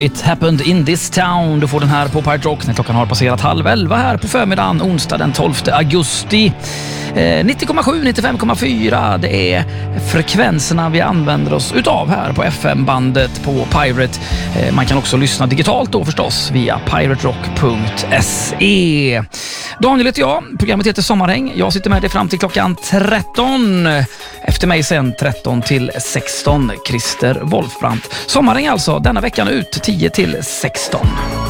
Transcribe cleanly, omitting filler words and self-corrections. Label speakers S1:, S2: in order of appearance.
S1: It happened in this town. Du får den här på Pirate Rock när klockan har passerat 10:30 här på förmiddagen, onsdag den 12 augusti. 90,7, 95,4 det är frekvenserna vi använder oss utav här på FM-bandet på Pirate. Man kan också lyssna digitalt då förstås via piraterock.se. Daniel heter jag, programmet heter Sommarhäng. Jag sitter med dig fram till klockan 13. Efter mig sen 13 till 16, Christer Wolfbrandt. Sommarhäng alltså denna veckan ut 10 till 16.